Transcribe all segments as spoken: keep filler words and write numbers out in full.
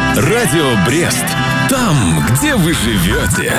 Радио Брест. Там, где вы живете.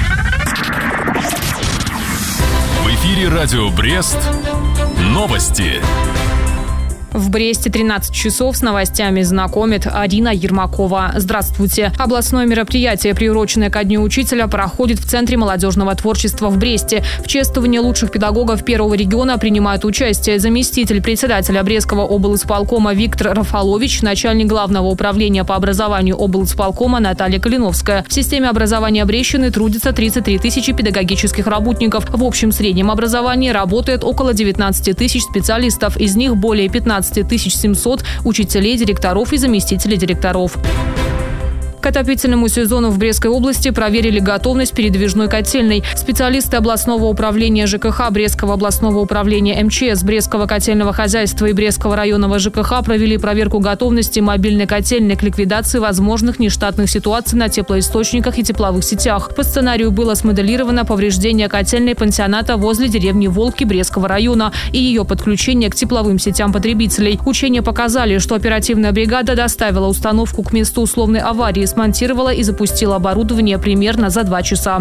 В эфире Радио Брест. Новости. В Бресте тринадцать часов с новостями знакомит Арина Ермакова. Здравствуйте. Областное мероприятие, приуроченное ко Дню учителя, проходит в Центре молодежного творчества в Бресте. В чествовании лучших педагогов первого региона принимают участие заместитель председателя Брестского облисполкома Виктор Рафалович, начальник главного управления по образованию облисполкома Наталья Калиновская. В системе образования Брестщины трудится тридцать три тысячи педагогических работников. В общем среднем образовании работает около девятнадцать тысяч специалистов. Из них более пятнадцать тысяч семьсот учителей, директоров и заместителей директоров. К отопительному сезону в Брестской области проверили готовность передвижной котельной. Специалисты областного управления ЖКХ, Брестского областного управления МЧС, Брестского котельного хозяйства и Брестского районного ЖКХ провели проверку готовности мобильной котельной к ликвидации возможных нештатных ситуаций на теплоисточниках и тепловых сетях. По сценарию было смоделировано повреждение котельной пансионата возле деревни Волки Брестского района и ее подключение к тепловым сетям потребителей. Учения показали, что оперативная бригада доставила установку к месту условной аварии, смонтировала и запустила оборудование примерно за два часа.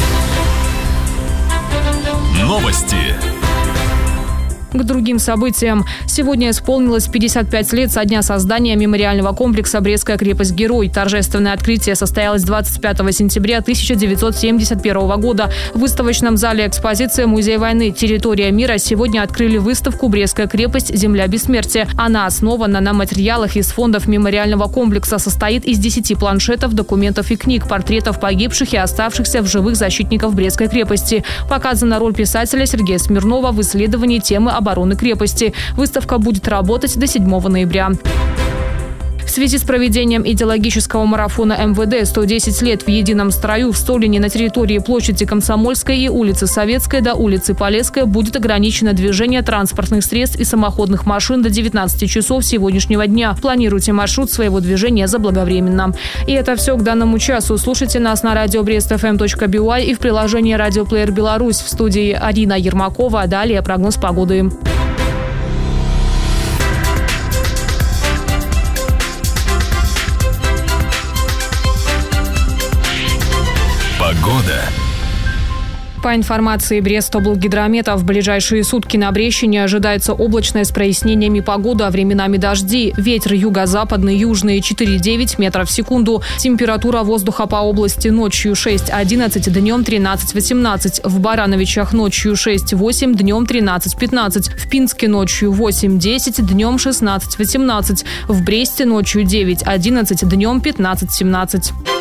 Новости. К другим событиям. Сегодня исполнилось пятьдесят пять лет со дня создания мемориального комплекса «Брестская крепость-герой». Торжественное открытие состоялось двадцать пятого сентября тысяча девятьсот семьдесят первого года. В выставочном зале экспозиции «Музей войны. Территория мира» сегодня открыли выставку «Брестская крепость. Земля бессмертия». Она основана на материалах из фондов мемориального комплекса, состоит из десяти планшетов, документов и книг, портретов погибших и оставшихся в живых защитников Брестской крепости. Показана роль писателя Сергея Смирнова в исследовании темы обороны крепости. Выставка будет работать до седьмого ноября. В связи с проведением идеологического марафона МВД «сто десять лет в едином строю» в Солине на территории площади Комсомольской и улицы Советской до улицы Полесская будет ограничено движение транспортных средств и самоходных машин до девятнадцати часов сегодняшнего дня. Планируйте маршрут своего движения заблаговременно. И это все к данному часу. Слушайте нас на радио брест эф эм точка би уай и в приложении «Радиоплеер Беларусь». В студии Арина Ермакова. Далее прогноз погоды. Погода. По информации Брестоблгидромета, в ближайшие сутки на Брестщине ожидается облачная с прояснениями погода, а временами дожди. Ветер юго-западный, южный четыре-девять метров в секунду. Температура воздуха по области ночью шесть-одиннадцать, днем тринадцать-восемнадцать. В Барановичах ночью шесть-восемь, днем тринадцать-пятнадцать. В Пинске ночью восемь-десять, днем шестнадцать-восемнадцать. В Бресте ночью девять-одиннадцать, днем пятнадцать-семнадцать.